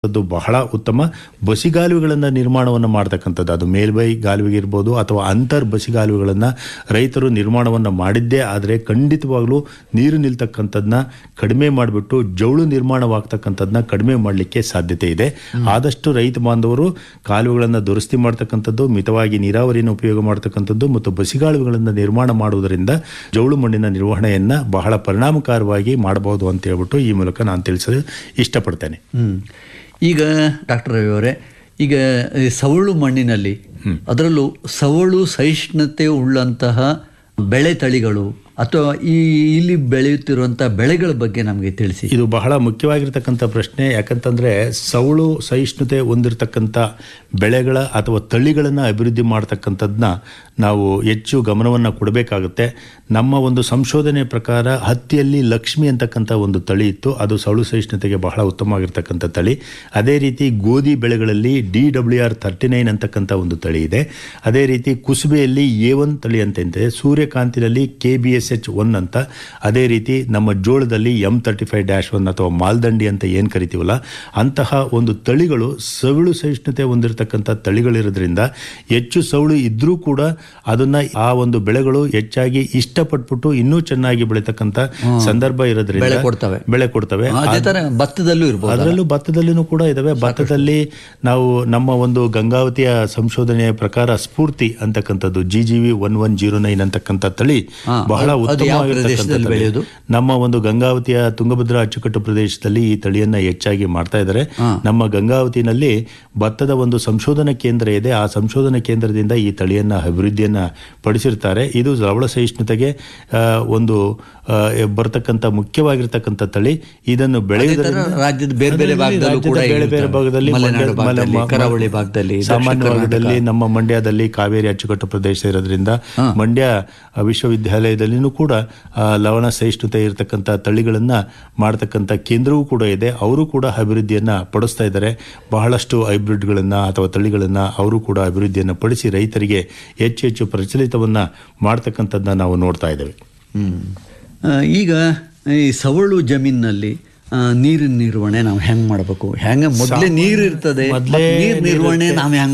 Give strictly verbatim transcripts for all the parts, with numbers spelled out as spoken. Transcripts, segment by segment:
ಅದು ಬಹಳ ಉತ್ತಮ. ಬಸಿಗಾಲುವೆಗಳನ್ನು ನಿರ್ಮಾಣವನ್ನು ಮಾಡ್ತಕ್ಕಂಥದ್ದು, ಅದು ಮೇಲ್ಬೈ ಗಾಲುವೆ ಇರ್ಬೋದು ಅಥವಾ ಅಂತರ್ ಬಸಿಗಾಲುವೆಗಳನ್ನು ರೈತರು ನಿರ್ಮಾಣವನ್ನು ಮಾಡಿದ್ದೇ ಆದರೆ ಖಂಡಿತವಾಗ್ಲೂ ನೀರು ನಿಲ್ತಕ್ಕಂಥದ್ದನ್ನ ಕಡಿಮೆ ಮಾಡಿಬಿಟ್ಟು ಜೌಳು ನಿರ್ಮಾಣವಾಗ್ತಕ್ಕಂಥದ್ದನ್ನ ಕಡಿಮೆ ಮಾಡಲಿಕ್ಕೆ ಸಾಧ್ಯತೆ ಇದೆ. ಆದಷ್ಟು ರೈತ ಬಾಂಧವರು ಕಾಲುವೆಗಳನ್ನು ದುರಸ್ತಿ ಮಾಡ್ತಕ್ಕಂಥದ್ದು, ಮಿತವಾಗಿ ನೀರಾವರಿಯನ್ನು ಉಪಯೋಗ ಮಾಡ್ತಕ್ಕಂಥದ್ದು ಮತ್ತು ಬಸಿಗಾಲುವೆಗಳನ್ನು ನಿರ್ಮಾಣ ಮಾಡುವುದರಿಂದ ಜೌಳು ಮಣ್ಣಿನ ನಿರ್ವಹಣೆಯನ್ನು ಬಹಳ ಪರಿಣಾಮಕಾರವಾಗಿ ಮಾಡಬಹುದು ಅಂತ ಹೇಳ್ಬಿಟ್ಟು ಈ ಮೂಲಕ ನಾನು ತಿಳಿಸಲು ಇಷ್ಟಪಡ್ತೇನೆ. ಈಗ ಡಾಕ್ಟರ್ ರವಿ ಅವರೇ, ಈಗ ಸವಳು ಮಣ್ಣಿನಲ್ಲಿ ಅದರಲ್ಲೂ ಸವಳು ಸಹಿಷ್ಣುತೆ ಉಳ್ಳಂತಹ ಬೆಳೆ ತಳಿಗಳು ಅಥವಾ ಈ ಇಲ್ಲಿ ಬೆಳೆಯುತ್ತಿರುವಂತಹ ಬೆಳೆಗಳ ಬಗ್ಗೆ ನಮಗೆ ತಿಳಿಸಿ. ಇದು ಬಹಳ ಮುಖ್ಯವಾಗಿರ್ತಕ್ಕಂಥ ಪ್ರಶ್ನೆ. ಯಾಕಂತಂದ್ರೆ ಸವಳು ಸಹಿಷ್ಣುತೆ ಹೊಂದಿರತಕ್ಕಂಥ ಬೆಳೆಗಳ ಅಥವಾ ತಳಿಗಳನ್ನು ಅಭಿವೃದ್ಧಿ ಮಾಡ್ತಕ್ಕಂಥದ್ದನ್ನ ನಾವು ಹೆಚ್ಚು ಗಮನವನ್ನು ಕೊಡಬೇಕಾಗುತ್ತೆ. ನಮ್ಮ ಒಂದು ಸಂಶೋಧನೆ ಪ್ರಕಾರ ಹತ್ತಿಯಲ್ಲಿ ಲಕ್ಷ್ಮಿ ಅಂತಕ್ಕಂಥ ಒಂದು ತಳಿ ಇತ್ತು, ಅದು ಸವಳು ಸಹಿಷ್ಣುತೆಗೆ ಬಹಳ ಉತ್ತಮವಾಗಿರ್ತಕ್ಕಂಥ ತಳಿ. ಅದೇ ರೀತಿ ಗೋಧಿ ಬೆಳೆಗಳಲ್ಲಿ D W R thirty nine ಅಂತಕ್ಕಂಥ ಒಂದು ತಳಿ ಇದೆ. ಅದೇ ರೀತಿ ಕುಸುಬೆಯಲ್ಲಿ ಎ ಒನ್ ತಳಿ ಅಂತ ಇದೆ, ಸೂರ್ಯಕಾಂತಿನಲ್ಲಿ K B S H one ಅಂತ, ಅದೇ ರೀತಿ ನಮ್ಮ ಜೋಳದಲ್ಲಿ M thirty five dash one ಅಥವಾ ಮಾಲ್ದಂಡಿ ಅಂತ ಏನು ಕರಿತೀವಲ್ಲ ಅಂತಹ ಒಂದು ತಳಿಗಳು ಸವಳು ಸಹಿಷ್ಣುತೆ ಹೊಂದಿರತಕ್ಕಂಥ ತಳಿಗಳಿರೋದ್ರಿಂದ ಹೆಚ್ಚು ಸವಳು ಇದ್ರೂ ಕೂಡ ಅದನ್ನ ಆ ಒಂದು ಬೆಳೆಗಳು ಹೆಚ್ಚಾಗಿ ಇಷ್ಟಪಟ್ಬಿಟ್ಟು ಇನ್ನೂ ಚೆನ್ನಾಗಿ ಬೆಳೀತಕ್ಕಂಥ ಸಂದರ್ಭ ಇರೋದ್ರಿಂದ ಬೆಳೆ ಕೊಡ್ತವೆ ಬೆಳೆ ಕೊಡ್ತವೆ ಭತ್ತದಲ್ಲೂ ಇರ್ಬೋದು, ಅದರಲ್ಲೂ ಭತ್ತದಲ್ಲಿನೂ ಕೂಡ ಇದಾವೆ. ಭತ್ತದಲ್ಲಿ ನಾವು ನಮ್ಮ ಒಂದು ಗಂಗಾವತಿಯ ಸಂಶೋಧನೆಯ ಪ್ರಕಾರ ಸ್ಫೂರ್ತಿ ಅಂತಕ್ಕಂಥದ್ದು G G V one one zero nine ಅಂತಕ್ಕಂಥ ತಳಿ ಬಹಳ ಉತ್ತಮವಾಗಿರ್ತಕ್ಕಂಥ ನಮ್ಮ ಒಂದು ಗಂಗಾವತಿಯ ತುಂಗಭದ್ರಾ ಅಚ್ಚುಕಟ್ಟು ಪ್ರದೇಶದಲ್ಲಿ ಈ ತಳಿಯನ್ನ ಹೆಚ್ಚಾಗಿ ಮಾಡ್ತಾ ಇದ್ದಾರೆ. ನಮ್ಮ ಗಂಗಾವತಿನಲ್ಲಿ ಭತ್ತದ ಒಂದು ಸಂಶೋಧನಾ ಕೇಂದ್ರ ಇದೆ, ಆ ಸಂಶೋಧನಾ ಕೇಂದ್ರದಿಂದ ಈ ತಳಿಯನ್ನ ಅಭಿವೃದ್ಧಿಯನ್ನ ಪಡಿಸಿರ್ತಾರೆ. ಇದು ಸವಳ ಸಹಿಷ್ಣುತೆಗೆ ಒಂದು ಬರ್ತಕ್ಕಂಥ ಮುಖ್ಯವಾಗಿರ್ತಕ್ಕಂಥ ತಳಿ. ಇದನ್ನು ಬೆಳೆಯುವುದರಿಂದ ರಾಜ್ಯದ ಬೇರೆ ಬೇರೆ ಬೇರೆ ಬೇರೆ ಭಾಗದಲ್ಲಿ ಕರಾವಳಿ ಭಾಗದಲ್ಲಿ ಸಾಮಾನ್ಯವಾಗಿ ನಮ್ಮ ಮಂಡ್ಯದಲ್ಲಿ ಕಾವೇರಿ ಅಚ್ಚುಕಟ್ಟು ಪ್ರದೇಶ ಇರೋದ್ರಿಂದ ಮಂಡ್ಯ ವಿಶ್ವವಿದ್ಯಾಲಯದಲ್ಲಿನೂ ಕೂಡ ಲವಣ ಸಹಿಷ್ಣುತೆ ಇರತಕ್ಕಂಥ ತಳಿಗಳನ್ನ ಮಾಡತಕ್ಕಂಥ ಕೇಂದ್ರವೂ ಕೂಡ ಇದೆ. ಅವರು ಕೂಡ ಅಭಿವೃದ್ಧಿಯನ್ನ ಪಡಿಸ್ತಾ ಇದ್ದಾರೆ. ಬಹಳಷ್ಟು ಹೈಬ್ರಿಡ್ಗಳನ್ನ ಅಥವಾ ತಳಿಗಳನ್ನ ಅವರು ಕೂಡ ಅಭಿವೃದ್ಧಿಯನ್ನು ಪಡಿಸಿ ರೈತರಿಗೆ ಹೆಚ್ಚು ಹೆಚ್ಚು ಪ್ರಚಲಿತವನ್ನ ಮಾಡ್ತಕ್ಕಂಥದ್ದನ್ನ ನಾವು ನೋಡ್ತಾ ಇದ್ದೇವೆ. ಈಗ ಈ ಸವಳು ಜಮೀನಿನಲ್ಲಿ ನೀರಿನ ನಿರ್ವಹಣೆ ನಾವು ಹೆಂಗ್ ಮಾಡಬೇಕು? ಹೆಂಗ ಮೊದಲೇ ನೀರು ಇರ್ತದೆ, ನೀರ್ ನಿರ್ವಹಣೆ ನಾವು ಹೆಂಗ್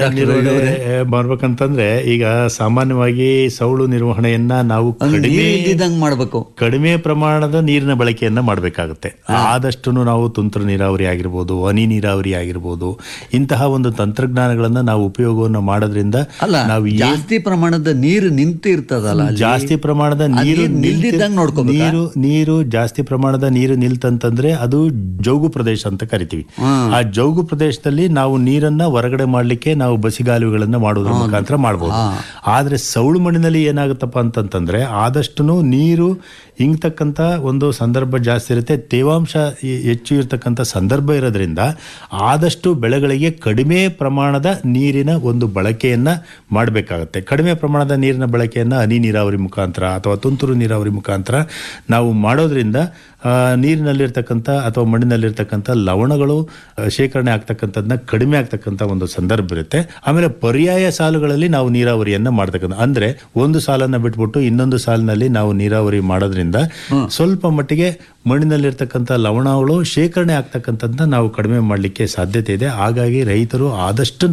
ಮಾಡ್ಬೇಕಂತಂದ್ರೆ ಈಗ ಸಾಮಾನ್ಯವಾಗಿ ಸವಳು ನಿರ್ವಹಣೆಯನ್ನ ನಾವು ಕಡಿಮೆ ಮಾಡಬೇಕು, ಕಡಿಮೆ ಪ್ರಮಾಣದ ನೀರಿನ ಬಳಕೆಯನ್ನ ಮಾಡಬೇಕಾಗುತ್ತೆ. ಆದಷ್ಟು ನಾವು ತುಂತುರು ನೀರಾವರಿ ಆಗಿರ್ಬೋದು, ಹನಿ ನೀರಾವರಿ ಆಗಿರ್ಬೋದು, ಇಂತಹ ಒಂದು ತಂತ್ರಜ್ಞಾನಗಳನ್ನ ನಾವು ಉಪಯೋಗವನ್ನು ಮಾಡೋದ್ರಿಂದ ನಾವು ಜಾಸ್ತಿ ಪ್ರಮಾಣದ ನೀರು ನಿಂತಿರ್ತದಲ್ಲ, ಜಾಸ್ತಿ ಪ್ರಮಾಣದ ನೀರು ನಿಲ್ದಿದ್ದಂಗೆ ನೋಡ್ಕೊ ನೀರು ನೀರು ಜಾಸ್ತಿ ಪ್ರಮಾಣದ ನೀರು ನಿಲ್ತಂತ ಅಂತಂದ್ರೆ ಅದು ಜೌಗು ಪ್ರದೇಶ ಅಂತ ಕರಿತೀವಿ. ಆ ಜೌಗು ಪ್ರದೇಶದಲ್ಲಿ ನಾವು ನೀರನ್ನ ಹೊರಗಡೆ ಮಾಡ್ಲಿಕ್ಕೆ ನಾವು ಬಸಿಗಾಲುವೆಗಳನ್ನ ಮಾಡುವುದರ ಮುಖಾಂತರ ಮಾಡಬಹುದು. ಆದ್ರೆ ಸವಳು ಮಣ್ಣಿನಲ್ಲಿ ಏನಾಗುತ್ತಪ್ಪ ಅಂತಂತಂದ್ರೆ ಆದಷ್ಟು ನೀರು ಇಂಗ್ತಕ್ಕಂಥ ಒಂದು ಸಂದರ್ಭ ಜಾಸ್ತಿ ಇರುತ್ತೆ, ತೇವಾಂಶ ಹೆಚ್ಚು ಇರತಕ್ಕಂಥ ಸಂದರ್ಭ ಇರೋದ್ರಿಂದ ಆದಷ್ಟು ಬೆಳೆಗಳಿಗೆ ಕಡಿಮೆ ಪ್ರಮಾಣದ ನೀರಿನ ಒಂದು ಬಳಕೆಯನ್ನ ಮಾಡಬೇಕಾಗತ್ತೆ. ಕಡಿಮೆ ಪ್ರಮಾಣದ ನೀರಿನ ಬಳಕೆಯನ್ನ ಹನಿ ನೀರಾವರಿ ಮುಖಾಂತರ ಅಥವಾ ತುಂತುರು ನೀರಾವರಿ ಮುಖಾಂತರ ನಾವು ಮಾಡೋದ್ರಿಂದ ನೀರಿನಲ್ಲಿರ್ತಕ್ಕಂಥ ಅಥವಾ ಮಣ್ಣಿನಲ್ಲಿರ್ತಕ್ಕಂಥ ಲವಣಗಳು ಶೇಖರಣೆ ಆಗ್ತಕ್ಕಂಥದ್ದನ್ನ ಕಡಿಮೆ ಆಗ್ತಕ್ಕಂಥ ಒಂದು ಸಂದರ್ಭ ಇರುತ್ತೆ. ಆಮೇಲೆ ಪರ್ಯಾಯ ಸಾಲುಗಳಲ್ಲಿ ನಾವು ನೀರಾವರಿಯನ್ನ ಮಾಡ್ತಕ್ಕಂಥ ಅಂದ್ರೆ ಒಂದು ಸಾಲನ್ನ ಬಿಟ್ಬಿಟ್ಟು ಇನ್ನೊಂದು ಸಾಲಿನಲ್ಲಿ ನಾವು ನೀರಾವರಿ ಮಾಡೋದ್ರಿಂದ ಸ್ವಲ್ಪ ಮಟ್ಟಿಗೆ ಮಣ್ಣಿನಲ್ಲಿರ್ತಕ್ಕಂಥ ಲವಣಗಳು ಶೇಖರಣೆ ಆಗ್ತಕ್ಕಂಥದ್ದನ್ನ ನಾವು ಕಡಿಮೆ ಮಾಡಲಿಕ್ಕೆ ಸಾಧ್ಯತೆ ಇದೆ. ಹಾಗಾಗಿ ರೈತರು ಆದಷ್ಟು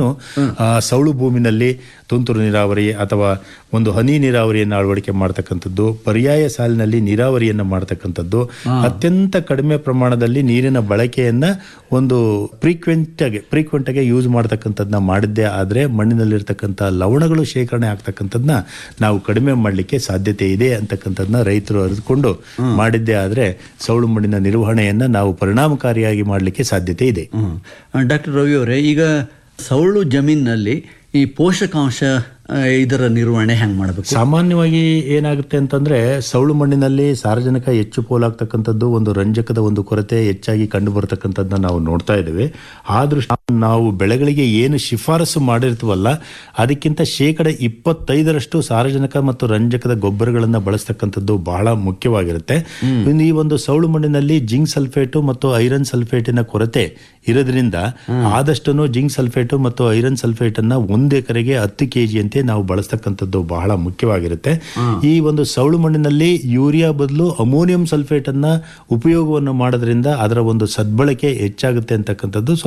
ಸವಳು ಭೂಮಿನಲ್ಲಿ ತುಂತುರು ನೀರಾವರಿ ಅಥವಾ ಒಂದು ಹನಿ ನೀರಾವರಿಯನ್ನು ಅಳವಡಿಕೆ ಮಾಡ್ತಕ್ಕಂಥದ್ದು, ಪರ್ಯಾಯ ಸಾಲಿನಲ್ಲಿ ನೀರಾವರಿಯನ್ನು ಮಾಡ್ತಕ್ಕಂಥದ್ದು, ಅತ್ಯಂತ ಕಡಿಮೆ ಪ್ರಮಾಣದಲ್ಲಿ ನೀರಿನ ಬಳಕೆಯನ್ನ ಒಂದು ಫ್ರೀಕ್ವೆಂಟ್ ಆಗಿ ಫ್ರೀಕ್ವೆಂಟ್ ಆಗಿ ಯೂಸ್ ಮಾಡ್ತಕ್ಕಂಥದ್ದನ್ನ ಮಾಡಿದ್ದೇ ಆದರೆ ಮಣ್ಣಿನಲ್ಲಿರ್ತಕ್ಕಂಥ ಲವಣಗಳು ಶೇಖರಣೆ ಆಗ್ತಕ್ಕಂಥದ್ದನ್ನ ನಾವು ಕಡಿಮೆ ಮಾಡಲಿಕ್ಕೆ ಸಾಧ್ಯತೆ ಇದೆ ಅಂತಕ್ಕಂಥದ್ದನ್ನ ರೈತರು ಅರಿತುಕೊಂಡು ಮಾಡಿದ್ದೇ ಆದರೆ ಸವಳು ಮಣ್ಣಿನ ನಿರ್ವಹಣೆಯನ್ನ ನಾವು ಪರಿಣಾಮಕಾರಿಯಾಗಿ ಮಾಡಲಿಕ್ಕೆ ಸಾಧ್ಯತೆ ಇದೆ. ಡಾಕ್ಟರ್ ರವಿ ಅವರೇ, ಈಗ ಸವಳು ಜಮೀನಿನಲ್ಲಿ ಈ ಪೋಷಕಾಂಶ ಇದರ ನಿರ್ವಹಣೆ ಹೆಂಗೆ ಮಾಡಬೇಕು? ಸಾಮಾನ್ಯವಾಗಿ ಏನಾಗುತ್ತೆ ಅಂತಂದ್ರೆ ಸವಳು ಮಣ್ಣಿನಲ್ಲಿ ಸಾರಜನಕ ಹೆಚ್ಚು ಪೋಲಾಗ್ತಕ್ಕಂಥದ್ದು, ಒಂದು ರಂಜಕದ ಒಂದು ಕೊರತೆ ಹೆಚ್ಚಾಗಿ ಕಂಡು ಬರತಕ್ಕಂಥದ್ದನ್ನ ನಾವು ನೋಡ್ತಾ ಇದ್ದೇವೆ. ಆ ದೃಷ್ಟಿ ನಾವು ಬೆಳೆಗಳಿಗೆ ಏನು ಶಿಫಾರಸು ಮಾಡಿರ್ತೀವಲ್ಲ ಅದಕ್ಕಿಂತ ಶೇಕಡ ಇಪ್ಪತ್ತೈದರಷ್ಟು ಸಾರಜನಕ ಮತ್ತು ರಂಜಕದ ಗೊಬ್ಬರಗಳನ್ನು ಬಳಸ್ತಕ್ಕಂಥದ್ದು ಬಹಳ ಮುಖ್ಯವಾಗಿರುತ್ತೆ. ಈ ಒಂದು ಸವಳು ಮಣ್ಣಿನಲ್ಲಿ ಜಿಂಕ್ ಸಲ್ಫೇಟು ಮತ್ತು ಐರನ್ ಸಲ್ಫೇಟಿನ ಕೊರತೆ ಇರೋದ್ರಿಂದ ಆದಷ್ಟು ಜಿಂಕ್ ಸಲ್ಫೇಟು ಮತ್ತು ಐರನ್ ಸಲ್ಫೇಟ್ ಅನ್ನ ಒಂದು ಎಕರೆಗೆ ಹತ್ತು ಕೆಜಿ ಅಂತೆ ನಾವು ಬಳಸ್ತಕ್ಕಂಥದ್ದು ಬಹಳ ಮುಖ್ಯವಾಗಿರುತ್ತೆ. ಈ ಒಂದು ಸವಳು ಮಣ್ಣಿನಲ್ಲಿ ಯೂರಿಯಾ ಬದಲು ಅಮೋನಿಯಂ ಸಲ್ಫೇಟ್ ಅನ್ನ ಉಪಯೋಗವನ್ನು ಮಾಡೋದ್ರಿಂದ ಅದರ ಒಂದು ಸದ್ಬಳಕೆ ಹೆಚ್ಚಾಗುತ್ತೆ ಅಂತಕ್ಕಂಥದ್ದು